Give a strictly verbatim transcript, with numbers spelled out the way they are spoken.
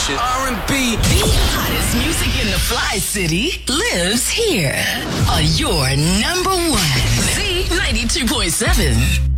station. R and B. The hottest music in the Fly City lives here on your number one. Z ninety-two point seven.